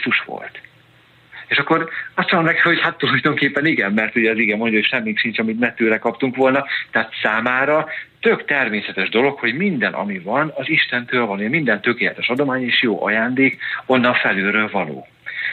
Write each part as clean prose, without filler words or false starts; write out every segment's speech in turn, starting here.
Krisztus volt. És akkor azt mondom neki, hogy hát tulajdonképpen igen, mert ugye az igen mondja, hogy semmik sincs, amit ne tőle kaptunk volna, tehát számára tök természetes dolog, hogy minden, ami van, az Istentől van, hogy minden tökéletes adomány és jó ajándék onnan felülről való.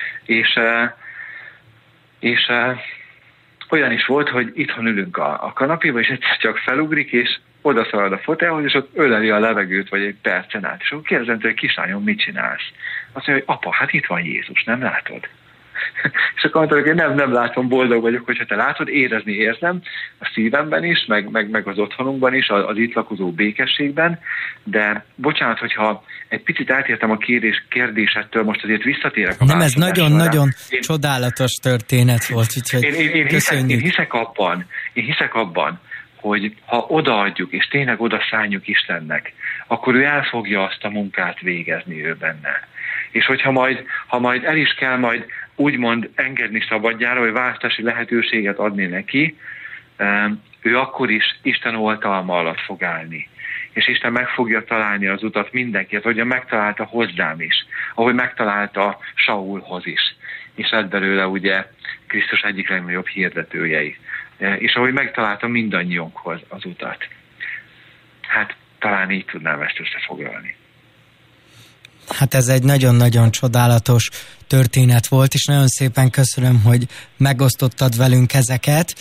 És olyan is volt, hogy itthon ülünk a kanapéba, és egyszer csak felugrik, és odaszalad a fotelhoz, és ott öleli a levegőt, vagy egy percen át. És akkor kérdezem tőle, kislányom, mit csinálsz? Azt mondja, hogy apa, hát itt van Jézus, nem látod? És akkor mondtam, hogy én nem látom, boldog vagyok, hogyha te látod, érzem a szívemben is, meg az otthonunkban is, az itt lakozó békességben, de bocsánat, hogyha egy picit átértem a kérdésettől, most azért visszatérek a nem, ez nagyon-nagyon csodálatos történet volt, úgyhogy én hiszek abban, hogy ha odaadjuk, és tényleg odaszálljuk Istennek, akkor ő el fogja azt a munkát végezni ő benne. És hogyha majd el is kell majd úgymond engedni szabadjára, vagy választási lehetőséget adni neki, ő akkor is Isten oltalma alatt fog állni. És Isten meg fogja találni az utat mindenkihez, ahogyan megtalálta hozzám is, ahogy megtalálta Saulhoz is. És lett belőle ugye Krisztus egyik legnagyobb hirdetőjei. És ahogy megtalálta mindannyiunkhoz az utat. Hát talán így tudnám ezt összefoglalni. Hát ez egy nagyon-nagyon csodálatos történet volt, és nagyon szépen köszönöm, hogy megosztottad velünk ezeket.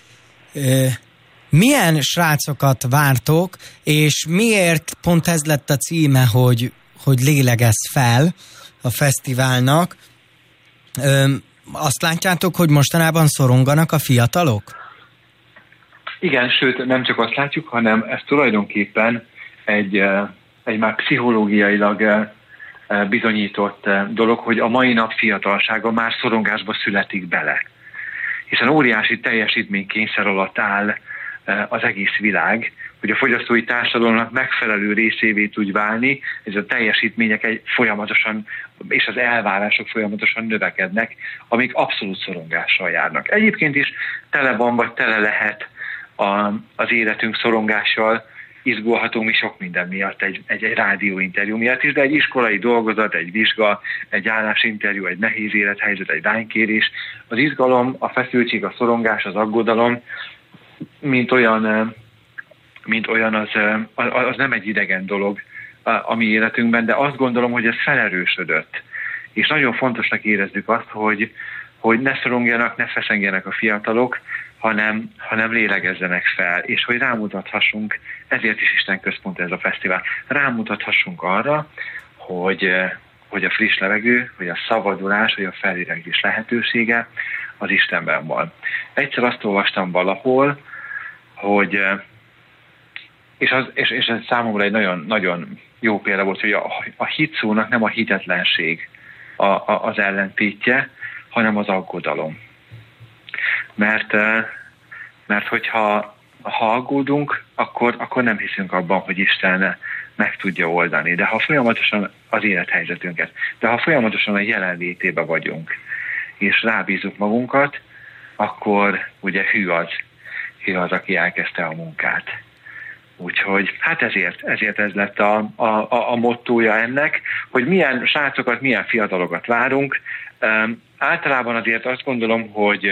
Milyen srácokat vártok, és miért pont ez lett a címe, hogy lélegezz fel a fesztiválnak? Azt látjátok, hogy mostanában szoronganak a fiatalok? Igen, sőt, nem csak azt látjuk, hanem ez tulajdonképpen egy már pszichológiailag bizonyított dolog, hogy a mai nap fiatalsága már szorongásba születik bele. Hiszen óriási teljesítménykényszer alatt áll az egész világ, hogy a fogyasztói társadalomnak megfelelő részévé tud válni, és a teljesítmények folyamatosan, és az elvárások folyamatosan növekednek, amik abszolút szorongással járnak. Egyébként is tele van, vagy tele lehet az életünk szorongással, izgulhatunk mi sok minden miatt, egy rádióinterjú miatt is, de egy iskolai dolgozat, egy vizsga, egy állásinterjú, egy nehéz élethelyzet, egy ványkérés. Az izgalom, a feszültség, a szorongás, az aggodalom, mint olyan az nem egy idegen dolog a mi életünkben, de azt gondolom, hogy ez felerősödött. És nagyon fontosnak érezzük azt, hogy ne szorongjanak, ne feszengjenek a fiatalok, hanem lélegezzenek fel, és hogy rámutathassunk, ezért is Isten központ ez a fesztivál, rámutathassunk arra, hogy a friss levegő, hogy a szabadulás, hogy a felvilágzás lehetősége az Istenben van. Egyszer azt olvastam valahol, hogy, és ez számomra egy nagyon, nagyon jó példa volt, hogy a hit szónak nem a hitetlenség az ellentétje, hanem az aggodalom. Mert hogyha aggódunk, akkor nem hiszünk abban, hogy Isten meg tudja oldani. De ha folyamatosan az élethelyzetünket, de ha folyamatosan a jelenlétében vagyunk, és rábízunk magunkat, akkor ugye hű az, aki elkezdte a munkát. Úgyhogy hát ezért ez lett a mottója ennek, hogy milyen srácokat, milyen fiatalokat várunk. Általában azért azt gondolom,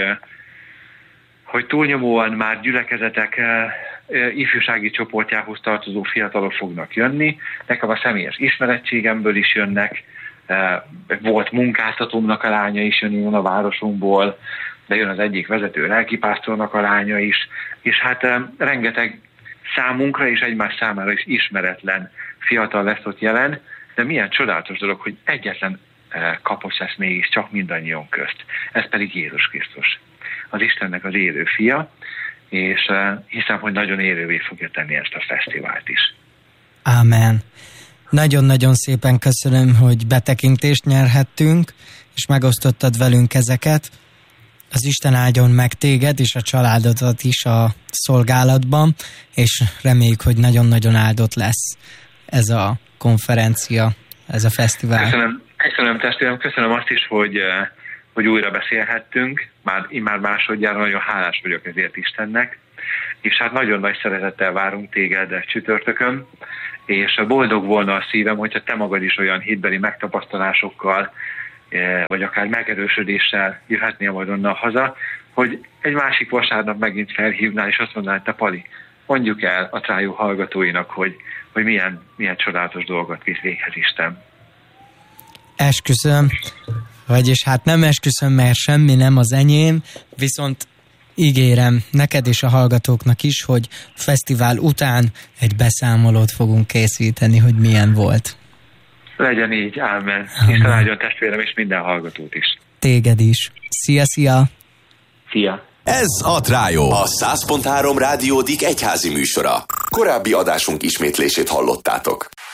hogy túlnyomóan már gyülekezetek ifjúsági csoportjához tartozó fiatalok fognak jönni. Nekem a személyes ismerettségemből is jönnek, volt munkáltatómnak a lánya is jön a városunkból, de jön az egyik vezető lelkipásztornak a lánya is, és hát rengeteg számunkra és egymás számára is ismeretlen fiatal lesz ott jelen, de milyen csodálatos dolog, hogy egyetlen kapocs lesz mégis csak mindannyiunk közt. Ez pedig Jézus Krisztus, az Istennek az élő fia, és hiszem, hogy nagyon élővé fogja tenni ezt a fesztivált is. Ámen. Nagyon-nagyon szépen köszönöm, hogy betekintést nyerhettünk, és megosztottad velünk ezeket. Az Isten áldjon meg téged és a családodat is a szolgálatban, és reméljük, hogy nagyon-nagyon áldott lesz ez a konferencia, ez a fesztivál. Köszönöm testvérem, köszönöm azt is, hogy újra beszélhettünk. Már másodjára nagyon hálás vagyok ezért Istennek, és hát nagyon nagy szeretettel várunk téged csütörtökön, és boldog volna a szívem, hogyha te magad is olyan hitbeli megtapasztalásokkal vagy akár megerősödéssel jöhetnél majd onnan haza, hogy egy másik vasárnap megint felhívnál, és azt mondaná, te Pali, mondjuk el a Trájó hallgatóinak, hogy milyen csodálatos dolgot visz véghez Isten. Esküszöm, vagyis hát nem esküszöm, mert semmi nem az enyém, viszont ígérem neked és a hallgatóknak is, hogy fesztivál után egy beszámolót fogunk készíteni, hogy milyen volt. Legyen így, ámen. Isten áldjon testvérem és minden hallgatót is. Téged is. Szia, szia! Szia! Ez a Trájó, a 100.3 Rádió egyházi műsora. Korábbi adásunk ismétlését hallottátok.